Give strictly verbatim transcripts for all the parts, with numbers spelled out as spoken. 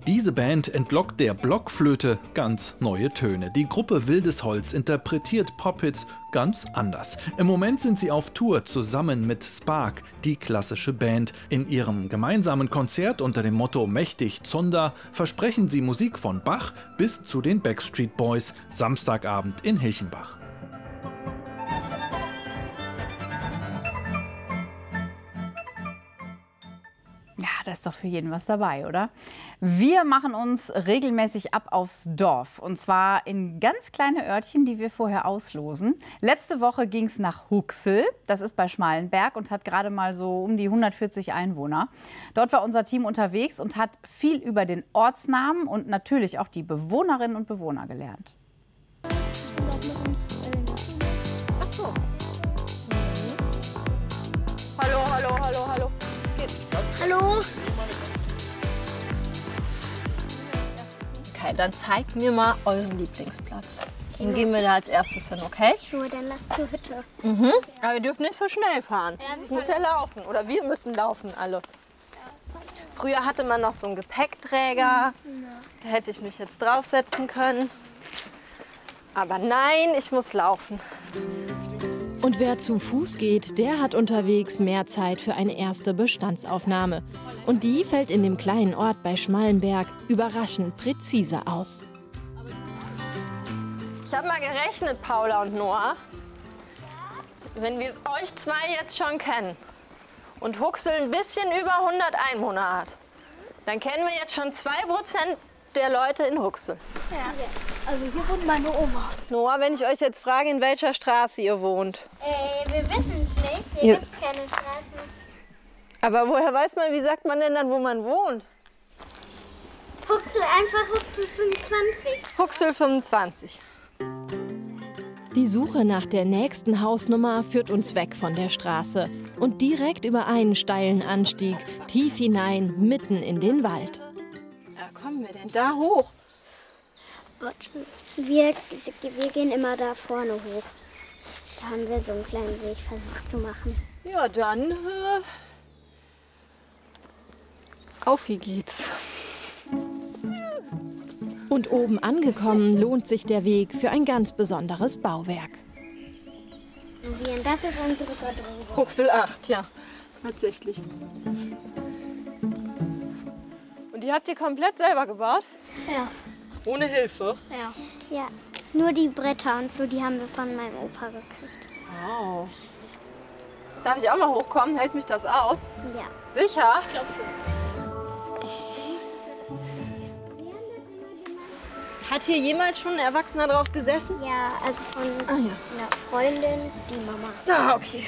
Diese Band entlockt der Blockflöte ganz neue Töne. Die Gruppe Wildes Holz interpretiert Pop-Hits ganz anders. Im Moment sind sie auf Tour zusammen mit Spark, die klassische Band. In ihrem gemeinsamen Konzert unter dem Motto Mächtig Zunder versprechen sie Musik von Bach bis zu den Backstreet Boys, Samstagabend in Hilchenbach. Ja, da ist doch für jeden was dabei, oder? Wir machen uns regelmäßig ab aufs Dorf. Und zwar in ganz kleine Örtchen, die wir vorher auslosen. Letzte Woche ging es nach Huxel. Das ist bei Schmalenberg und hat gerade mal so um die hundertvierzig Einwohner. Dort war unser Team unterwegs und hat viel über den Ortsnamen und natürlich auch die Bewohnerinnen und Bewohner gelernt. Ach so. Hallo, hallo, hallo, hallo. Hallo. Okay, dann zeigt mir mal euren Lieblingsplatz. Dann gehen wir da als erstes hin, okay? Nur dann lass zur Hütte. Mhm. Aber ihr dürft nicht so schnell fahren. Ich muss ja laufen. Oder wir müssen laufen, alle. Früher hatte man noch so einen Gepäckträger. Da hätte ich mich jetzt draufsetzen können. Aber nein, ich muss laufen. Und wer zu Fuß geht, der hat unterwegs mehr Zeit für eine erste Bestandsaufnahme. Und die fällt in dem kleinen Ort bei Schmalenberg überraschend präzise aus. Ich habe mal gerechnet, Paula und Noah. Wenn wir euch zwei jetzt schon kennen und Huxel ein bisschen über hundert Einwohner hat, dann kennen wir jetzt schon zwei Prozent der Leute in Huxel. Ja. Also hier wohnt meine Oma. Noah, wenn ich euch jetzt frage, in welcher Straße ihr wohnt. Äh, wir wissen es nicht. Hier Ja. gibt es keine Straßen. Aber woher weiß man, wie sagt man denn dann, wo man wohnt? Huxel, einfach Huxel fünfundzwanzig. Huxel fünfundzwanzig. Die Suche nach der nächsten Hausnummer führt uns weg von der Straße und direkt über einen steilen Anstieg, tief hinein, mitten in den Wald. Ja, kommen wir denn da hoch? Wir, wir gehen immer da vorne hoch. Da haben wir so einen kleinen Weg versucht zu machen. Ja, dann äh, auf wie geht's. Und oben angekommen lohnt sich der Weg für ein ganz besonderes Bauwerk. Und das ist unsere Garderobe. Huxel acht, ja, tatsächlich. Und die habt ihr komplett selber gebaut? Ja. Ohne Hilfe? Ja. Ja. Nur die Bretter und so, die haben wir von meinem Opa gekriegt. Wow. Darf ich auch mal hochkommen? Hält mich das aus? Ja. Sicher? Ich glaube schon. Hat hier jemals schon ein Erwachsener drauf gesessen? Ja, also von Ah, ja. einer Freundin, die Mama. Ah, okay.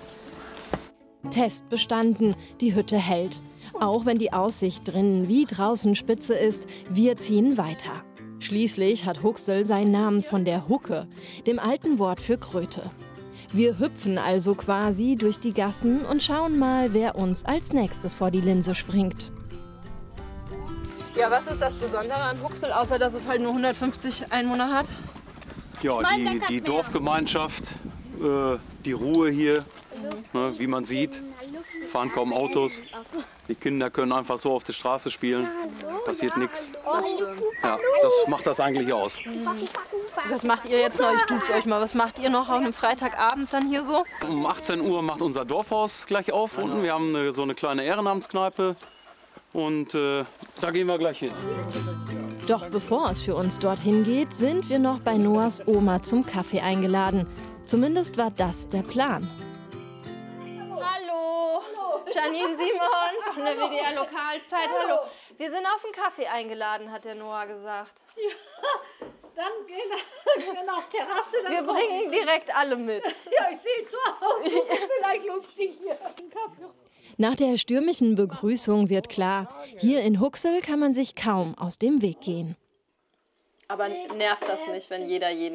Test bestanden, die Hütte hält. Auch wenn die Aussicht drinnen wie draußen spitze ist, wir ziehen weiter. Schließlich hat Huxel seinen Namen von der Hucke, dem alten Wort für Kröte. Wir hüpfen also quasi durch die Gassen und schauen mal, wer uns als nächstes vor die Linse springt. Ja, was ist das Besondere an Huxel, außer dass es halt nur hundertfünfzig Einwohner hat? Ja, die, die Dorfgemeinschaft, äh, die Ruhe hier, ne, wie man sieht, fahren kaum Autos. Die Kinder können einfach so auf der Straße spielen, passiert nichts. Ja, das macht das eigentlich aus. Was macht ihr jetzt noch? Ich tut's euch mal. Was macht ihr noch auf einem Freitagabend dann hier so? Um achtzehn Uhr macht unser Dorfhaus gleich auf unten. Wir haben eine, so eine kleine Ehrenamtskneipe und äh, da gehen wir gleich hin. Doch bevor es für uns dorthin geht, sind wir noch bei Noahs Oma zum Kaffee eingeladen. Zumindest war das der Plan. Hallo, Janine Simon von der W D R Lokalzeit. Hallo. Wir sind auf einen Kaffee eingeladen, hat der Noah gesagt. Ja, dann gehen wir auf Terrasse. Dann wir bringen direkt alle mit. Ja, ich sehe so aus. Das ist vielleicht lustig hier. Kaffee. Nach der stürmischen Begrüßung wird klar, hier in Huxel kann man sich kaum aus dem Weg gehen. Aber nervt das nicht, wenn jeder jeden